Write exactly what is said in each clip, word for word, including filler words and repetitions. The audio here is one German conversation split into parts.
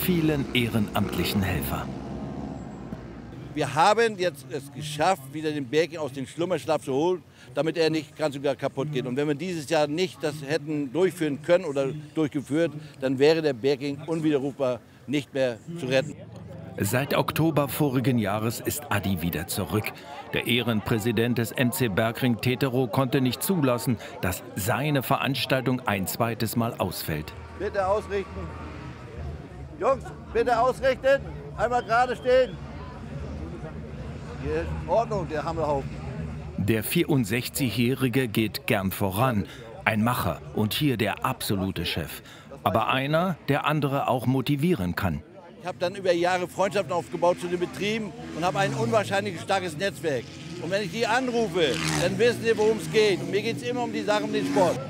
vielen ehrenamtlichen Helfer. Wir haben jetzt es geschafft, wieder den Berg aus dem Schlummerschlaf zu holen, damit er nicht ganz und gar kaputt geht. Und wenn wir dieses Jahr nicht das hätten durchführen können oder durchgeführt, dann wäre der Berging unwiderrufbar nicht mehr zu retten. Seit Oktober vorigen Jahres ist Adi wieder zurück. Der Ehrenpräsident des M C Bergring Teterow konnte nicht zulassen, dass seine Veranstaltung ein zweites Mal ausfällt. Bitte ausrichten. Jungs, bitte ausrichten. Einmal gerade stehen. Hier ist Ordnung, der Hammerhaufen. Der vierundsechzigjährige geht gern voran. Ein Macher und hier der absolute Chef. Aber einer, der andere auch motivieren kann. Ich habe dann über Jahre Freundschaften aufgebaut zu den Betrieben und habe ein unwahrscheinlich starkes Netzwerk. Und wenn ich die anrufe, dann wissen sie, worum es geht. Und mir geht es immer um die Sache, um den Sport.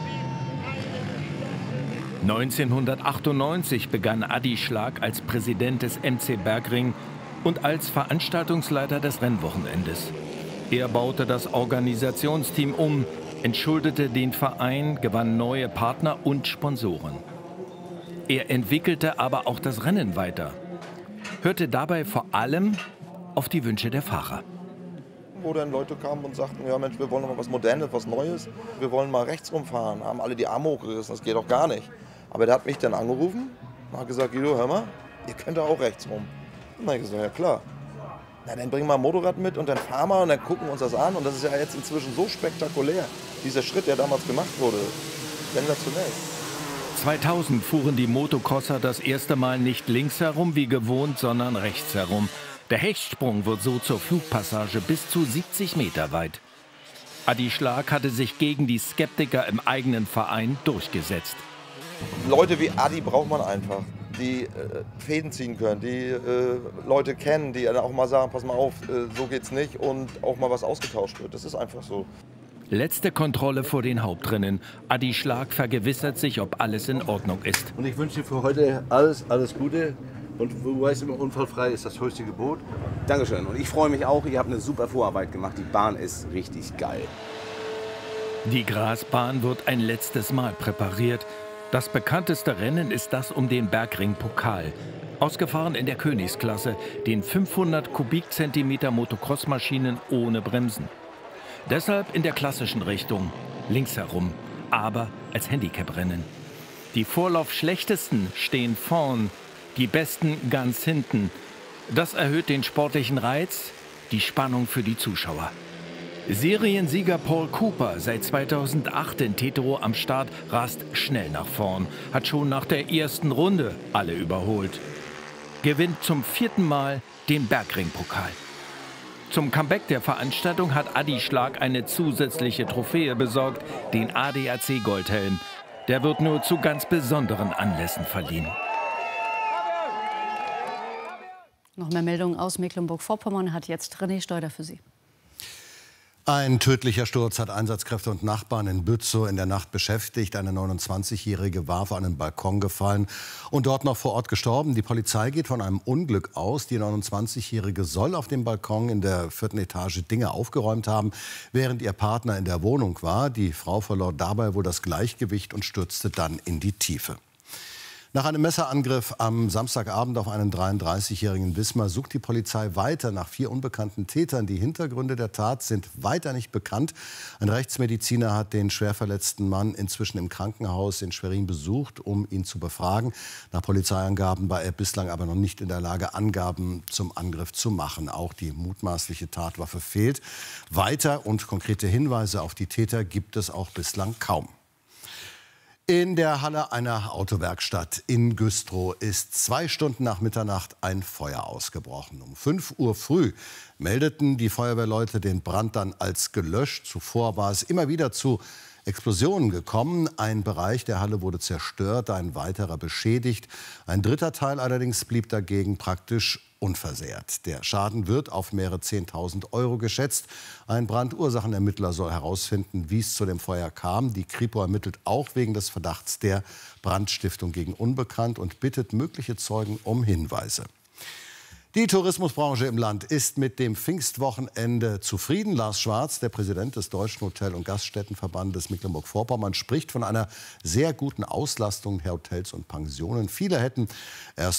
neunzehnhundertachtundneunzig begann Adi Schlag als Präsident des M C Bergring und als Veranstaltungsleiter des Rennwochenendes. Er baute das Organisationsteam um, entschuldete den Verein, gewann neue Partner und Sponsoren. Er entwickelte aber auch das Rennen weiter, hörte dabei vor allem auf die Wünsche der Fahrer. Wo dann Leute kamen und sagten, ja Mensch, wir wollen noch mal was Modernes, was Neues. Wir wollen mal rechts rumfahren, haben alle die Arme hochgerissen, das geht doch gar nicht. Aber der hat mich dann angerufen und hat gesagt, Guido, hör mal, ihr könnt doch auch rechts rum. Und dann habe ich gesagt, ja klar. Na, dann bringen wir ein Motorrad mit und dann fahren wir und dann gucken wir uns das an. Und das ist ja jetzt inzwischen so spektakulär, dieser Schritt, der damals gemacht wurde. Sensationell. zweitausend fuhren die Motocrosser das erste Mal nicht links herum wie gewohnt, sondern rechts herum. Der Hechtsprung wird so zur Flugpassage bis zu siebzig Meter weit. Adi Schlag hatte sich gegen die Skeptiker im eigenen Verein durchgesetzt. Leute wie Adi braucht man einfach, die äh, Fäden ziehen können, die äh, Leute kennen, die dann auch mal sagen, pass mal auf, äh, so geht's nicht und auch mal was ausgetauscht wird. Das ist einfach so. Letzte Kontrolle vor den Hauptrennen. Adi Schlag vergewissert sich, ob alles in Ordnung ist. Und ich wünsche dir für heute alles, alles Gute. Und du weißt immer, unfallfrei ist das höchste Gebot. Dankeschön. Und ich freue mich auch, ihr habt eine super Vorarbeit gemacht. Die Bahn ist richtig geil. Die Grasbahn wird ein letztes Mal präpariert. Das bekannteste Rennen ist das um den Bergring-Pokal. Ausgefahren in der Königsklasse, den fünfhundert Kubikzentimeter Motocross-Maschinen ohne Bremsen. Deshalb in der klassischen Richtung, links herum, aber als Handicap-Rennen. Die Vorlaufschlechtesten stehen vorn, die Besten ganz hinten. Das erhöht den sportlichen Reiz, die Spannung für die Zuschauer. Seriensieger Paul Cooper, seit zweitausendacht in Teterow am Start, rast schnell nach vorn, hat schon nach der ersten Runde alle überholt. Gewinnt zum vierten Mal den Bergring-Pokal. Zum Comeback der Veranstaltung hat Adi Schlag eine zusätzliche Trophäe besorgt, den A D A C Goldhelm. Der wird nur zu ganz besonderen Anlässen verliehen. Noch mehr Meldungen aus Mecklenburg-Vorpommern hat jetzt René Steuder für Sie. Ein tödlicher Sturz hat Einsatzkräfte und Nachbarn in Bützow in der Nacht beschäftigt. Eine neunundzwanzigjährige war auf einen Balkon gefallen und dort noch vor Ort gestorben. Die Polizei geht von einem Unglück aus. Die neunundzwanzigjährige soll auf dem Balkon in der vierten Etage Dinge aufgeräumt haben, während ihr Partner in der Wohnung war. Die Frau verlor dabei wohl das Gleichgewicht und stürzte dann in die Tiefe. Nach einem Messerangriff am Samstagabend auf einen dreiunddreißigjährigen in Wismar sucht die Polizei weiter nach vier unbekannten Tätern. Die Hintergründe der Tat sind weiter nicht bekannt. Ein Rechtsmediziner hat den schwer verletzten Mann inzwischen im Krankenhaus in Schwerin besucht, um ihn zu befragen. Nach Polizeiangaben war er bislang aber noch nicht in der Lage, Angaben zum Angriff zu machen. Auch die mutmaßliche Tatwaffe fehlt. Weiter und konkrete Hinweise auf die Täter gibt es auch bislang kaum. In der Halle einer Autowerkstatt in Güstrow ist zwei Stunden nach Mitternacht ein Feuer ausgebrochen. Um fünf Uhr früh meldeten die Feuerwehrleute den Brand dann als gelöscht. Zuvor war es immer wieder zu Explosionen gekommen. Ein Bereich der Halle wurde zerstört, ein weiterer beschädigt. Ein dritter Teil allerdings blieb dagegen praktisch unversehrt. Der Schaden wird auf mehrere zehntausend Euro geschätzt. Ein Brandursachenermittler soll herausfinden, wie es zu dem Feuer kam. Die Kripo ermittelt auch wegen des Verdachts der Brandstiftung gegen Unbekannt und bittet mögliche Zeugen um Hinweise. Die Tourismusbranche im Land ist mit dem Pfingstwochenende zufrieden. Lars Schwarz, der Präsident des Deutschen Hotel- und Gaststättenverbandes Mecklenburg-Vorpommern, spricht von einer sehr guten Auslastung der Hotels und Pensionen. Viele hätten erst